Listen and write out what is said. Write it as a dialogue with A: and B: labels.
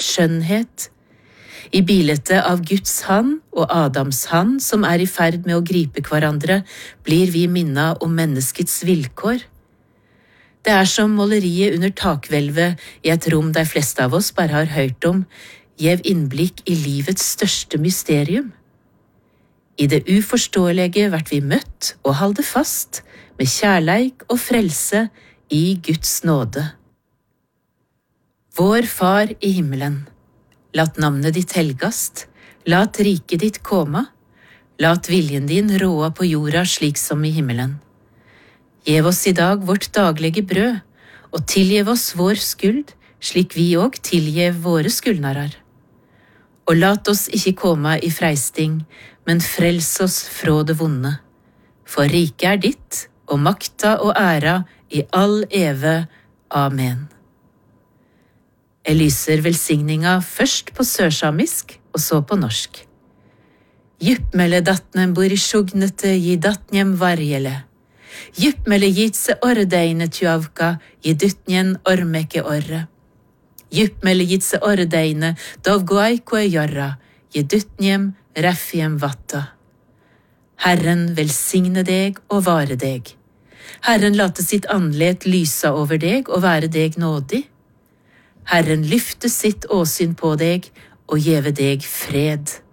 A: skjønnhet. I bildet av Guds hand og Adams hand, som i ferd med å gripe hverandre, blir vi minnet om menneskets vilkår. Det som måleriet under takhvelvet i et rom de fleste av oss bare har hørt om, gjev innblikk i livets største mysterium. I det uforståelige vert vi møtt og halde fast med kjærleik og frelse i Guds nåde. Vår Far i himmelen, lat navnet ditt helgast, lat riket ditt koma, lat viljen din råa på jorda slik som i himmelen. Gjev oss i dag vårt daglige brød, og tilgjev oss vår skuld, slik vi og tilgjev våre skuldnarar. Og lat oss ikke komme i freisting, men frels oss fra det vonde. For riket ditt, og makta og æra i all eve. Amen. Jeg lyser velsigninga først på sørsamisk, og så på norsk. Djupmele datnen bor i sjugnete gi datnjem varjele. Djupmele gitse ordeine tjuavka gi dytnjen ormeke orre. Djupmele gitse ordeine dovgoaikoe jorra gi dytnjem refjem vatta. Herren velsigne deg og vare deg. Herren late sitt anlet lysa over deg og være deg nådig. Herren lyfte sitt åsyn på deg og gjeve deg fred.